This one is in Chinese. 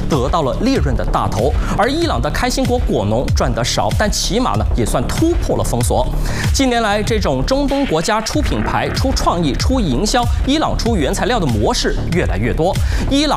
得到了利润的大头，而伊朗的开心果果农赚得少，但起码呢也算突破了封锁。近年来，这种中东国家出品牌、出创意、出营销，伊朗出原材料的模式越来越多。伊朗